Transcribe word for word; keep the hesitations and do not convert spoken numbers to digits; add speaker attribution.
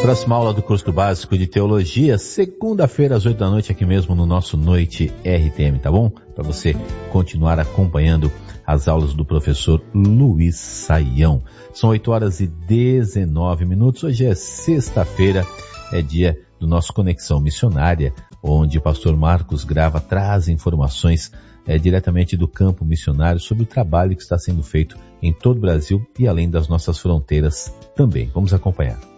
Speaker 1: Próxima aula do curso básico de teologia, segunda-feira às oito da noite, aqui mesmo no nosso Noite R T M, tá bom? Para você continuar acompanhando as aulas do professor Luiz Saião. São oito horas e dezenove minutos, hoje é sexta-feira, é dia do nosso Conexão Missionária, onde o pastor Marcos Grava traz informações é, diretamente do campo missionário sobre o trabalho que está sendo feito em todo o Brasil e além das nossas fronteiras também. Vamos acompanhar.